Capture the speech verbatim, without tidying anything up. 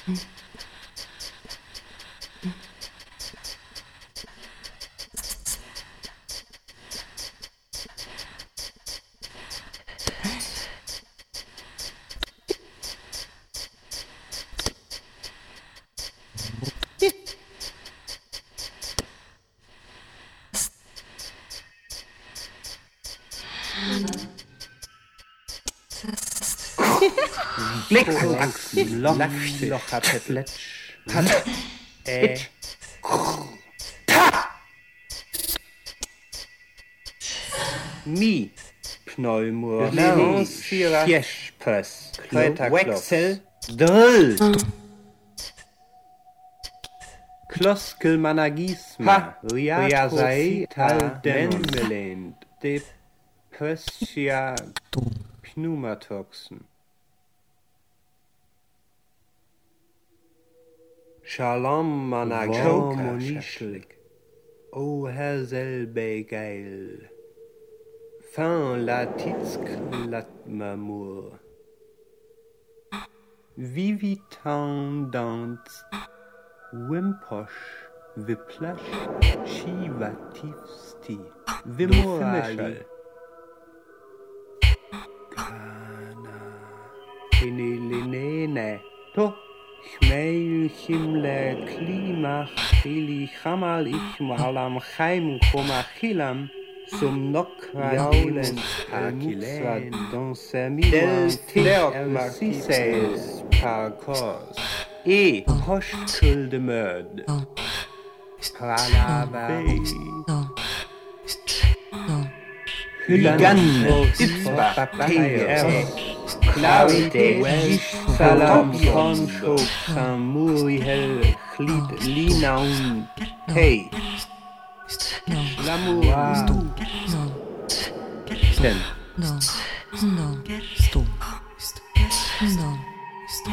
Blicksax, Loch, hat Fletsch, hat, äh, ta, mi, Pneumur, Fischpöss, Wechsel, Drill, Kloskelmanagisma, Riasai, Taldenmelend, De Pössia, Pneumatoxen. Shalom Managoshlik, O Herr Selbegeil, Fin Latitsk Latmamur, Vivitan dans Wimposh, Viplash, Shivativsti, Vimorali, Kana, Hinilinene, To. Chmeil, Chimle, Klima, Chili, Chamal, Ichmalam, Chaim, Choma, Chilam, Sum Nokra, Jaulen, Akilen, Donsemila, Del, Ciseis, Parkos, E, Hoschkel de Mörd, Pralava, Hügan, Itzbach, Bacteria, Claude, Salam, Concho, Samuri, Hell, Chlid, Linaun, Hey, Lamour, No, no, no, no, no,